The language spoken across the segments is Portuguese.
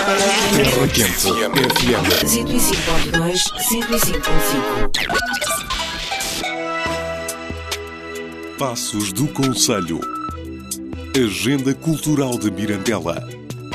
Requinte FM 105.2, 105.5. Passos do Conselho. Agenda Cultural de Mirandela.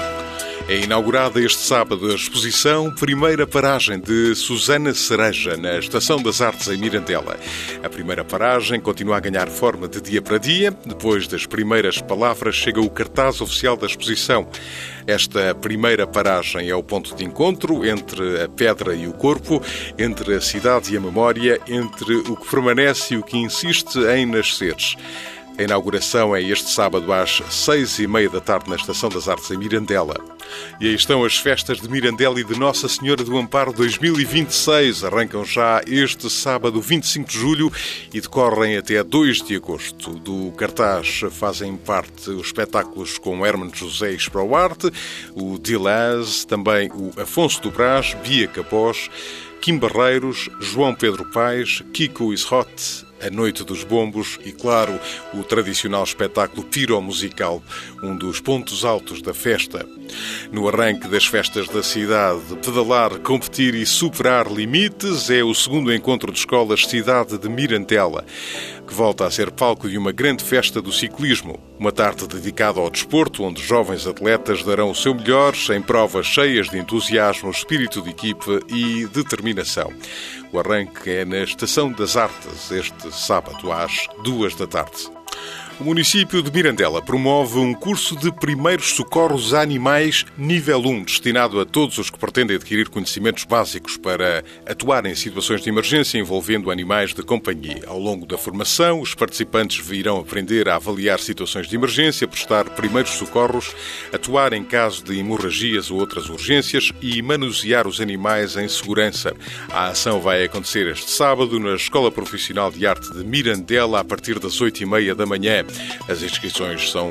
É inaugurada este sábado a exposição Primeira Paragem de Susana Cereja, na Estação das Artes em Mirandela. A primeira paragem continua a ganhar forma de dia para dia. Depois das primeiras palavras chega o cartaz oficial da exposição. Esta primeira paragem é o ponto de encontro entre a pedra e o corpo, entre a cidade e a memória, entre o que permanece e o que insiste em nascer. A inauguração é este sábado às 6h30 da tarde na Estação das Artes em Mirandela. E aí estão as festas de Mirandela e de Nossa Senhora do Amparo 2026. Arrancam já este sábado, 25 de julho, e decorrem até 2 de agosto. Do cartaz fazem parte os espetáculos com Hermano José Esproarte, o Dilaz, também o Afonso do Brás, Bia Capós, Kim Barreiros, João Pedro Paes, Kiko is Hot, A Noite dos Bombos e, claro, o tradicional espetáculo piromusical, um dos pontos altos da festa. No arranque das festas da cidade, pedalar, competir e superar limites é o segundo encontro de escolas Cidade de Mirandela, que volta a ser palco de uma grande festa do ciclismo. Uma tarde dedicada ao desporto, onde jovens atletas darão o seu melhor em provas cheias de entusiasmo, espírito de equipe e determinação. O arranque é na Estação das Artes, este sábado às 2 da tarde. O município de Mirandela promove um curso de primeiros socorros a animais nível 1, destinado a todos os que pretendem adquirir conhecimentos básicos para atuar em situações de emergência envolvendo animais de companhia. Ao longo da formação, os participantes virão aprender a avaliar situações de emergência, prestar primeiros socorros, atuar em caso de hemorragias ou outras urgências e manusear os animais em segurança. A ação vai acontecer este sábado na Escola Profissional de Arte de Mirandela a partir das 8h30 da manhã. As inscrições são